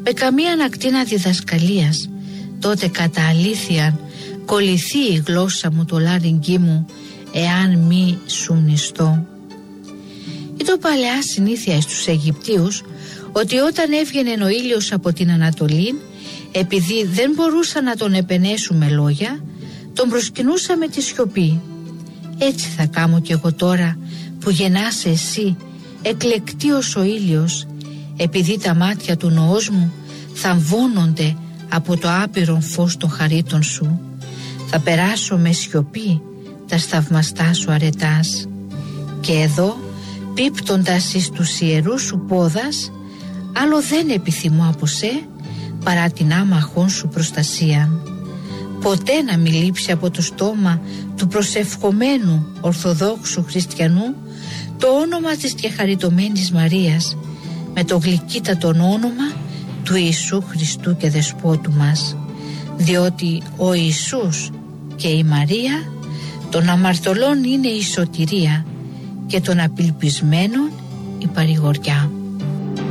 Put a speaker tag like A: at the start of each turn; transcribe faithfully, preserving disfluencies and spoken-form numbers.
A: με καμία ανακτήνα διδασκαλίας, τότε κατά αλήθειαν κολληθεί η γλώσσα μου το λάρυγγί μου, εάν μη σου μνηστώ. Ήταν παλαιά συνήθεια στους Αιγυπτίους ότι όταν έβγαινε ο ήλιος από την Ανατολή, επειδή δεν μπορούσαν να τον επενέσουν με λόγια, τον προσκυνούσαν με τη σιωπή. Έτσι θα κάνω κι εγώ τώρα που γεννάσαι εσύ, εκλεκτή ως ο ήλιος, επειδή τα μάτια του νοός μου θαμβώνονται από το άπειρο φως των χαρίτων σου. Θα περάσω με σιωπή τα σταυμαστά σου αρετάς. Και εδώ, πίπτοντας εις τους ιερούς σου πόδας, άλλο δεν επιθυμώ από σε, παρά την άμαχον σου προστασία. Ποτέ να μη λείψει από το στόμα του προσευχομένου Ορθοδόξου Χριστιανού το όνομα της και χαριτωμένης Μαρίας, με το γλυκύτατο όνομα του Ιησού Χριστού και Δεσπότου μας, διότι ο Ιησούς και η Μαρία των αμαρτωλών είναι η σωτηρία και των απελπισμένων η παρηγοριά.